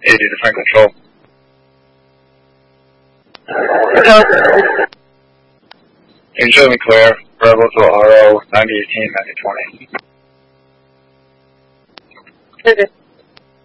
80 to Frank Control. You can show me clear. Bravo to RO 9018, 9020. Okay.